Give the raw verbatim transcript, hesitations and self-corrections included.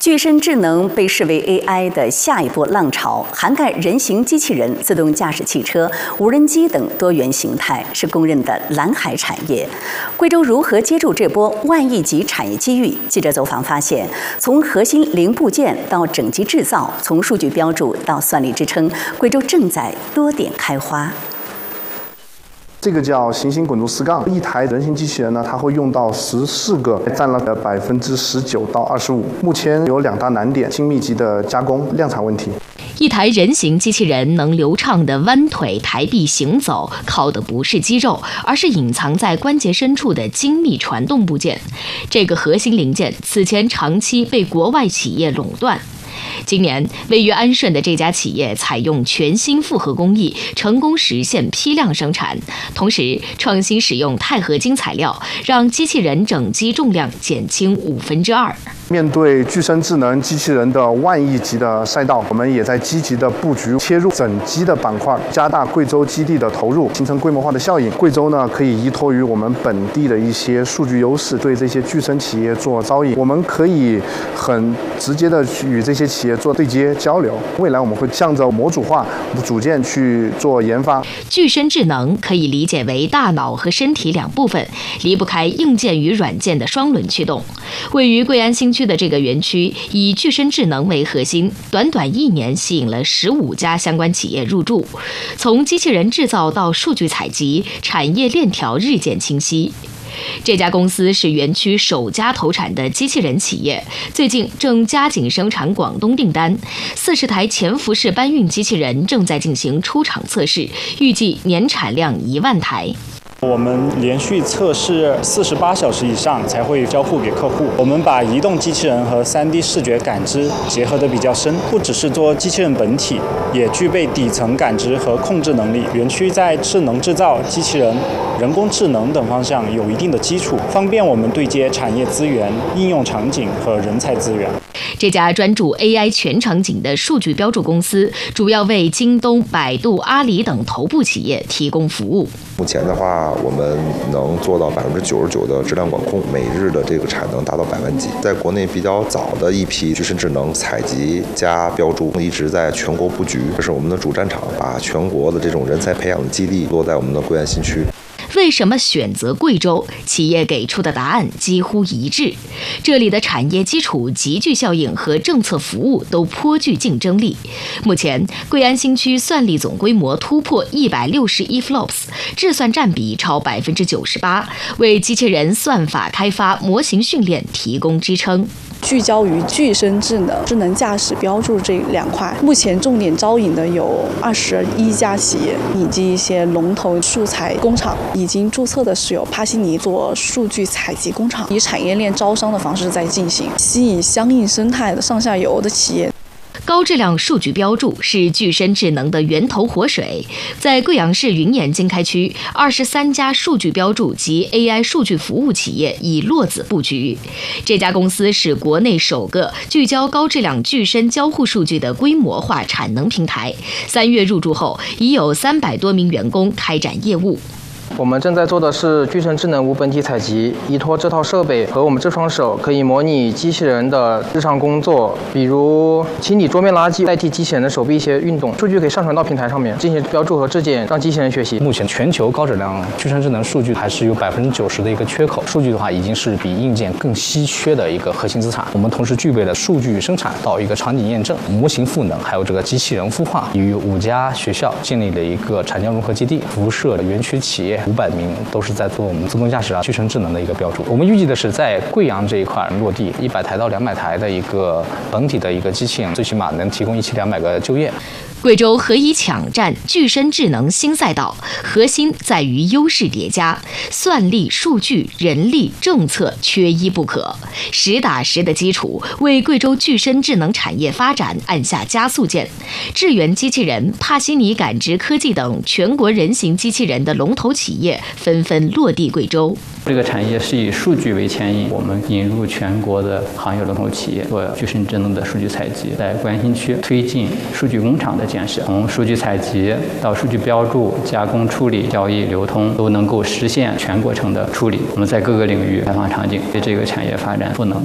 具身智能被视为 A I 的下一波浪潮，涵盖人形机器人、自动驾驶汽车、无人机等多元形态，是公认的蓝海产业。贵州如何接住这波万亿级产业机遇？记者走访发现，从核心零部件到整机制造，从数据标注到算力支撑，贵州正在多点开花。 这个叫行星滚珠丝杠，一台人形机器人呢，它会用到十四个，占了百分之十九到二十五。目前有两大难点：精密级的加工、量产问题。 一台人形机器人能流畅地弯腿抬臂行走，靠的不是肌肉，而是隐藏在关节深处的精密传动部件。这个核心零件此前长期被国外企业垄断。今年，位于安顺的这家企业采用全新复合工艺，成功实现批量生产，同时创新使用钛合金材料，让机器人整机重量减轻五分之二。 面对具身智能机器人的万亿级的赛道，我们也在积极的布局切入整机的板块，加大贵州基地的投入，形成规模化的效应。贵州呢，可以依托于我们本地的一些数据优势，对这些具身企业做招引。我们可以很直接的与这些企业做对接交流。未来我们会向着模组化组件去做研发。 具身智能可以理解为大脑和身体两部分，离不开硬件与软件的双轮驱动。位于贵安新区的这个园区以具身智能为核心，短短一年吸引了十五家相关企业入驻。从机器人制造到数据采集，产业链条日渐清晰。这家公司是园区首家投产的机器人企业，最近正加紧生产广东订单。四十台潜伏式搬运机器人正在进行出厂测试，预计年产量一万台。 我们连续测试四十八小时以上才会交付给客户。我们把移动机器人和 三 D 视觉感知结合得比较深，不只是做机器人本体，也具备底层感知和控制能力。园区在智能制造、机器人、人工智能等方向有一定的基础，方便我们对接产业资源、应用场景和人才资源。 这家专注 A I 全场景的数据标注公司，主要为京东、百度、阿里等头部企业提供服务。 目前的话，我们能做到百分之九十九的质量管控，每日的这个产能达到百万级。在国内比较早的一批具身智能采集加标注，一直在全国布局，这是我们的主战场，把全国的这种人才培养的基地落在我们的贵安新区。 为什么选择贵州？企业给出的答案几乎一致，这里的产业基础、集聚效应和政策服务都颇具竞争力。目前，贵安新区算力总规模突破一百六十亿 flops， 智算占比超百分之九十八，为机器人算法开发、模型训练提供支撑。 聚焦于具身智能、智能驾驶标注这两块，目前重点招引的有二十一家企业，以及一些龙头素材工厂。已经注册的是有帕西尼做数据采集工厂，以产业链招商的方式在进行，吸引相应生态的上下游的企业。 高质量数据标注是具身智能的源头活水。在贵阳市云岩经开区，二十三家数据标注及 A I 数据服务企业已落子布局。这家公司是国内首个聚焦高质量具身交互数据的规模化产能平台。三月入驻后，已有三百多名员工开展业务。 我们正在做的是具身智能无本体采集，依托这套设备和我们这双手，可以模拟机器人的日常工作，比如清理桌面垃圾，代替机器人的手臂一些运动。数据可以上传到平台上面进行标注和质检，让机器人学习。 目前全球高质量具身智能数据还是有百分之九十的一个缺口，数据的话已经是比硬件更稀缺的一个核心资产。我们同时具备了数据生产到一个场景验证、模型赋能，还有这个机器人孵化，与五家学校建立了一个产教融合基地，辐射园区企业五百名都是在做我们自动驾驶啊、具身智能的一个标注。我们预计的是在贵阳这一块落地一百台到两百台的一个本体的一个机器人，最起码能提供一千两百个就业。 贵州何以抢占具身智能新赛道？核心在于优势叠加，算力、数据、人力、政策缺一不可，实打实的基础为贵州具身智能产业发展按下加速键。智源机器人、帕西尼感知科技等全国人形机器人的龙头企业纷纷落地贵州。 这个产业是以数据为牵引，我们引入全国的行业龙头企业做具身智能的数据采集，在贵安新区推进数据工厂的建设，从数据采集到数据标注、加工处理、交易流通，都能够实现全过程的处理。我们在各个领域开放场景，为这个产业发展赋能。